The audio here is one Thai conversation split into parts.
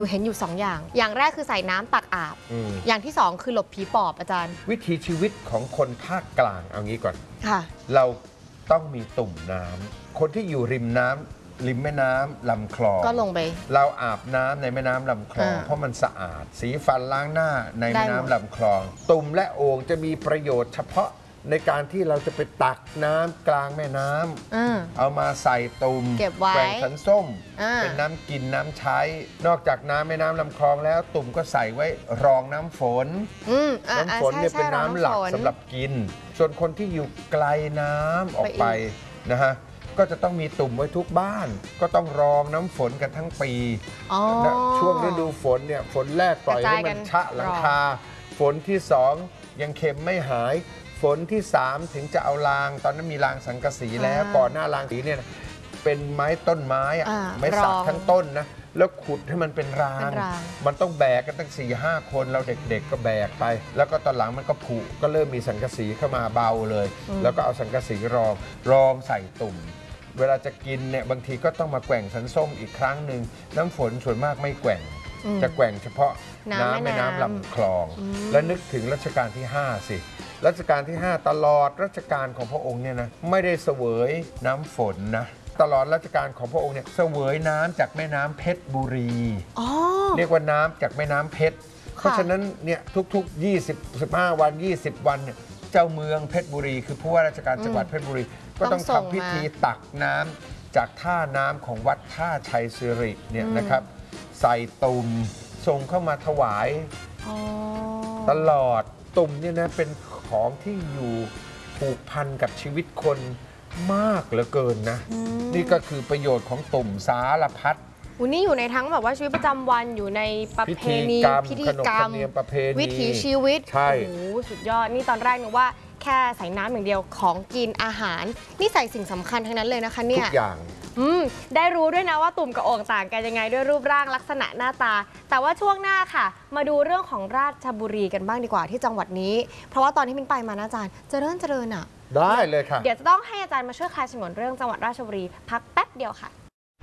เห็นอยู่2 อย่างแรกคือใส่น้ำตักอาบอย่างที่2คือหลบผีปอบอาจารย์วิถีชีวิตของคนภาคกลางเอางี้ก่อนค่ะเราต้องมีตุ่มน้ำคนที่อยู่ริมน้ำริมแม่น้ำลำคลองก็ลงไปเราอาบน้ำในแม่น้ำลำคลองเพราะมันสะอาดสีฟันล้างหน้าในแม่น้ำลำคลองตุ่มและโอ่งจะมีประโยชน์เฉพาะในการที่เราจะไปตักน้ำกลางแม่น้ำเอามาใส่ตุ่มเก็บไว้แกว่งสันส้มเป็นน้ำกินน้ำใช้นอกจากน้ำแม่น้ำลำคลองแล้วตุ่มก็ใส่ไว้รองน้ำฝนน้ำฝนเนี่ยเป็นน้ำหลักสำหรับกินส่วนคนที่อยู่ไกลน้ำออกไปนะฮะก็จะต้องมีตุ่มไว้ทุกบ้านก็ต้องรองน้ำฝนกันทั้งปีช่วงฤดูฝนเนี่ยฝนแรกปล่อยให้มันชะหลังคาฝนที่2ยังเค็มไม่หายฝนที่3ถึงจะเอารางตอนนั้นมีรางสังกะสีแล้วก่อนหน้ารางสีเนี่ยเป็นไม้ต้นไม้ไม้สักทั้งต้นนะแล้วขุดให้มันเป็นรางมันต้องแบกกันตั้ง 4-5 คนเราเด็กๆก็แบกไปแล้วก็ตอนหลังมันก็ผุก็เริ่มมีสังกะสีเข้ามาเบาเลยแล้วก็เอาสังกะสีรองใส่ตุ่มเวลาจะกินเนี่ยบางทีก็ต้องมาแกว่งสันส้มอีกครั้งหนึ่งน้ำฝนส่วนมากไม่แกว่งจะแกว่งเฉพาะน้ำแม่น้ำลำคลองและนึกถึงรัชกาลที่5สิรัชกาลที่5ตลอดรัชกาลของพระองค์เนี่ยนะไม่ได้เสวยน้ำฝนนะตลอดรัชกาลของพระองค์เนี่ยเสวยน้ำจากแม่น้ำเพชรบุรีเรียกว่าน้ำจากแม่น้ำเพชรเพราะฉะนั้นเนี่ยทุกๆ15 วัน20 วันเนี่ยเจ้าเมืองเพชรบุรีคือผู้ว่าราชการจังหวัดเพชรบุรีก็ต้องทำพิธีตักน้ำจากท่าน้ำของวัดท่าชัยสิริเนี่ยนะครับใส่ตุ่มส่งเข้ามาถวายตลอดตุ่มเนี่ยนะเป็นของที่อยู่ผูกพันกับชีวิตคนมากเหลือเกินนะนี่ก็คือประโยชน์ของตุ่มสารพัดนี่อยู่ในทั้งแบบว่าชีวิตประจำวันอยู่ในประเพณีพิธีกรรมวิถีชีวิตใช่โอ้โหสุดยอดนี่ตอนแรกนึกว่าแค่ใส่น้ำอย่างเดียวของกินอาหารนี่ใส่สิ่งสำคัญทั้งนั้นเลยนะคะเนี่ยทุกอย่างได้รู้ด้วยนะว่าตุ่มกับโอ่งต่างกันยังไงด้วยรูปร่างลักษณะหน้าตาแต่ว่าช่วงหน้าค่ะมาดูเรื่องของราชบุรีกันบ้างดีกว่าที่จังหวัดนี้เพราะว่าตอนที่มิ้นไปมานะอาจารย์เจริญอ่ะได้เลยค่ะเดี๋ยวจะต้องให้อาจารย์มาช่วยคลายฉงนเรื่องจังหวัดราชบุรีพักแป๊บเดียวค่ะ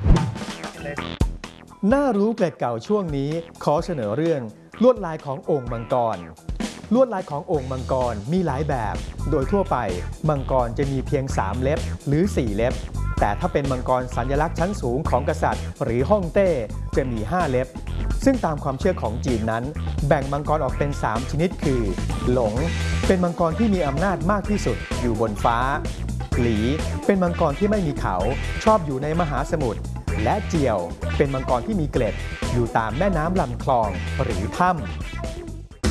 น่ารู้เกร็ดเก่าช่วงนี้ขอเสนอเรื่องลวดลายของโอ่งมังกรลวดลายของโอ่งมังกรมีหลายแบบโดยทั่วไปมังกรจะมีเพียง3 เล็บหรือ4 เล็บแต่ถ้าเป็นมังกรสัญลักษณ์ชั้นสูงของกษัตริย์หรือฮ่องเต้จะมี5 เล็บซึ่งตามความเชื่อของจีนนั้นแบ่งมังกรออกเป็น3 ชนิดคือหลงเป็นมังกรที่มีอำนาจมากที่สุดอยู่บนฟ้าหลีเป็นมังกรที่ไม่มีเขาชอบอยู่ในมหาสมุทรและเจียวเป็นมังกรที่มีเกล็ดอยู่ตามแม่น้ำลำคลองหรือถ้ำ